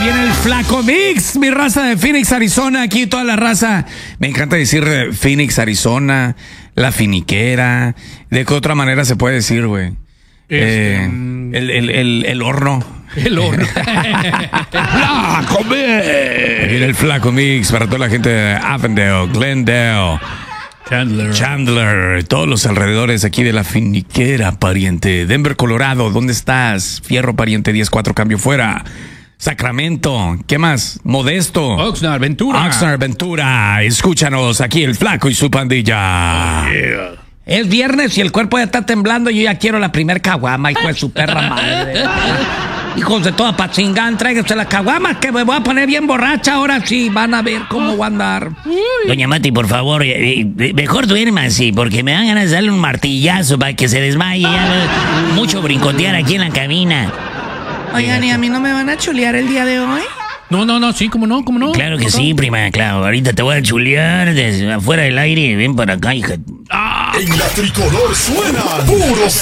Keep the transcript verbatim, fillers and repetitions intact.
viene el Flaco Mix, mi raza de Phoenix, Arizona. Aquí toda la raza. Me encanta decir Phoenix, Arizona, la finiquera. ¿De qué otra manera se puede decir, güey? Este, eh, el, el, el, el horno. El horno. ¡Flaco Mix! Viene el Flaco Mix para toda la gente de Avondale, Glendale, Chandler. Chandler, todos los alrededores aquí de la finiquera, pariente. Denver, Colorado, ¿dónde estás? Fierro, pariente, diez cuatro, cambio fuera. Sacramento, ¿qué más? Modesto. Oxnard, Ventura. Oxnard, Ventura. Escúchanos aquí el Flaco y su pandilla. Oh, yeah. Es viernes y el cuerpo ya está temblando. Yo ya quiero la primer caguama, hijo de su perra madre. Hijos de toda pachingán, tráiganse la caguama que me voy a poner bien borracha. Ahora sí, van a ver cómo voy a andar. Doña Mati, por favor, eh, eh, mejor duerma así, porque me dan ganas de darle un martillazo para que se desmaye. Ya, mucho brincotear aquí en la cabina. Oigan, ¿y a mí no me van a chulear el día de hoy? No, no, no, sí, cómo no, cómo no. Claro que sí, prima, claro. Ahorita te voy a chulear desde afuera del aire. Ven para acá, hija. En la tricolor suenan puros